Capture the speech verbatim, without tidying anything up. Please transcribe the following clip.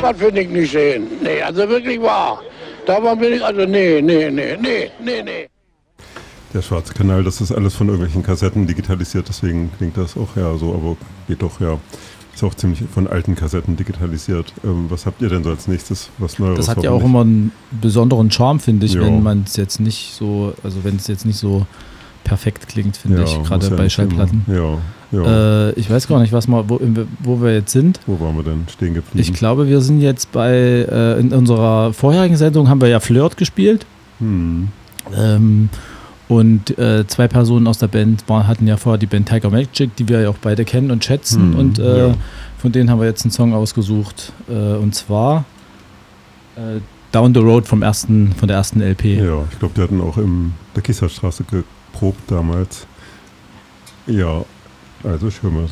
Das finde ich nicht schön. Nee, also wirklich wahr. Da bin ich, also nee, nee, nee, nee, nee, nee. Der Schwarze Kanal, das ist alles von irgendwelchen Kassetten digitalisiert, deswegen klingt das auch ja so, aber geht doch, ja. Ist auch ziemlich von alten Kassetten digitalisiert. Ähm, was habt ihr denn so als nächstes, was Neues? Das hat ja auch immer einen besonderen Charme, finde ich, ja. wenn man es jetzt nicht so, also wenn es jetzt nicht so perfekt klingt, finde ja, ich, gerade ja bei Schallplatten. Ja, ja. Äh, ich weiß gar nicht, was wir, wo, wo wir jetzt sind. Wo waren wir denn stehen geblieben? Ich glaube, wir sind jetzt bei, äh, in unserer vorherigen Sendung haben wir ja Flirt gespielt. Hm. Ähm, und äh, zwei Personen aus der Band waren, hatten ja vorher die Band Tiger Magic, die wir ja auch beide kennen und schätzen. Hm, und äh, ja. von denen haben wir jetzt einen Song ausgesucht. Äh, und zwar äh, Down the Road vom ersten, von der ersten L P. Ja, ich glaube, die hatten auch in der Kieserstraße geprobt damals. Ja, also ich höre mir